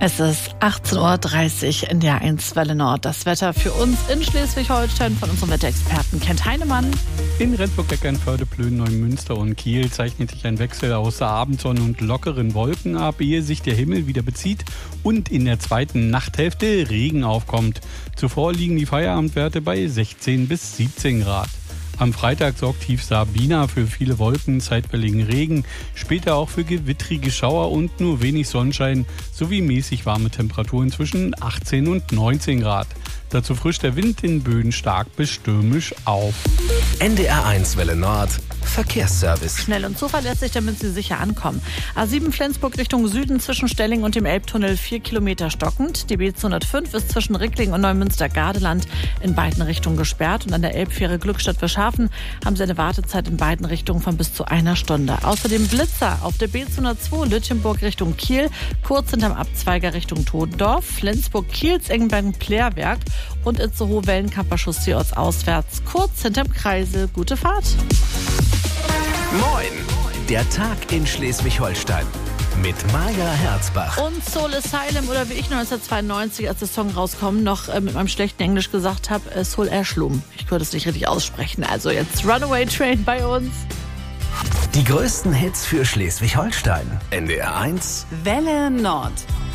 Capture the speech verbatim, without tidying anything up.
Es ist achtzehn Uhr dreißig in der eins Welle Nord. Das Wetter für uns in Schleswig-Holstein von unserem Wetterexperten Kent Heinemann. In Rendsburg, Eckernförde, Plön, Neumünster und Kiel zeichnet sich ein Wechsel aus Abendsonne und lockeren Wolken ab, ehe sich der Himmel wieder bezieht und in der zweiten Nachthälfte Regen aufkommt. Zuvor liegen die Feierabendwerte bei sechzehn bis siebzehn Grad. Am Freitag sorgt Tief Sabina für viele Wolken, zeitweiligen Regen, später auch für gewittrige Schauer und nur wenig Sonnenschein sowie mäßig warme Temperaturen zwischen achtzehn und neunzehn Grad. Dazu frischt der Wind in Böen stark bis stürmisch auf. N D R eins Welle Nord Verkehrsservice. Schnell und zuverlässig, damit Sie sicher ankommen. A sieben Flensburg Richtung Süden zwischen Stelling und dem Elbtunnel vier Kilometer stockend. Die B zweihundertfünf ist zwischen Rickling und Neumünster-Gardeland in beiden Richtungen gesperrt. Und an der Elbfähre Glückstadt-Wilschafen haben Sie eine Wartezeit in beiden Richtungen von bis zu einer Stunde. Außerdem Blitzer auf der B zweihundertzwei Lütjenburg Richtung Kiel, kurz hinterm Abzweiger Richtung Todendorf, Flensburg-Kiels-Engenbergen-Plärwerk und Itzehoe-Wellenkamper Chaussee ortsauswärts, kurz hinterm Kreisel. Gute Fahrt! Moin! Der Tag in Schleswig-Holstein mit Maja Herzbach. Und Soul Asylum oder wie ich neunzehnhundertzweiundneunzig, als der Song rauskam, noch äh, mit meinem schlechten Englisch gesagt habe, äh, Soul Asylum. Ich konnte es nicht richtig aussprechen. Also jetzt Runaway Train bei uns. Die größten Hits für Schleswig-Holstein. N D R eins Welle Nord.